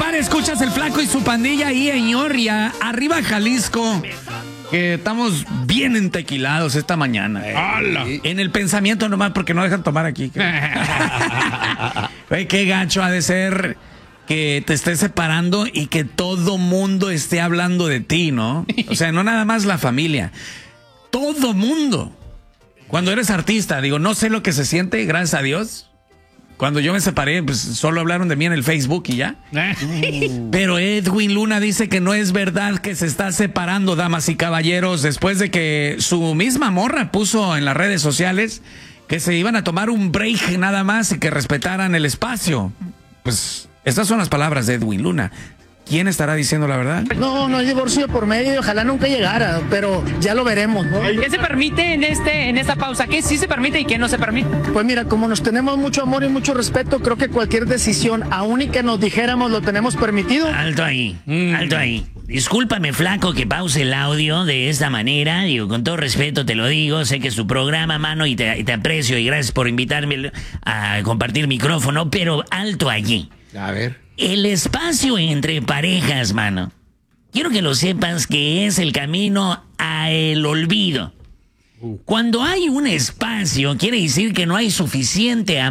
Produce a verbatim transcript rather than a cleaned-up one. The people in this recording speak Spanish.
compadre, escuchas el Flaco y su pandilla ahí en Ñorria, arriba Jalisco. Que estamos bien entequilados esta mañana. Eh. En el pensamiento nomás porque no dejan tomar aquí. Oye, qué gacho ha de ser que te estés separando y que todo mundo esté hablando de ti, ¿no? O sea, no nada más la familia. Todo mundo. Cuando eres artista, digo, no sé lo que se siente, gracias a Dios. Cuando yo me separé, pues solo hablaron de mí en el Facebook y ya. Pero Edwin Luna dice que no es verdad que se está separando, damas y caballeros, después de que su misma morra puso en las redes sociales que se iban a tomar un break nada más y que respetaran el espacio. Pues estas son las palabras de Edwin Luna. ¿Quién estará diciendo la verdad? No, no hay divorcio por medio y ojalá nunca llegara, pero ya lo veremos, ¿no? ¿Qué se permite en este en esta pausa? ¿Qué sí se permite y qué no se permite? Pues mira, como nos tenemos mucho amor y mucho respeto, creo que cualquier decisión, aun y que nos dijéramos, lo tenemos permitido. Alto ahí, mm. alto ahí. Discúlpame, Flaco, que pause el audio de esta manera. Digo, con todo respeto te lo digo. Sé que es tu programa, mano, y te, y te aprecio y gracias por invitarme a compartir micrófono, pero alto allí. A ver. El espacio entre parejas, mano. Quiero que lo sepas que es el camino a el olvido. Cuando hay un espacio, quiere decir que no hay suficiente amor.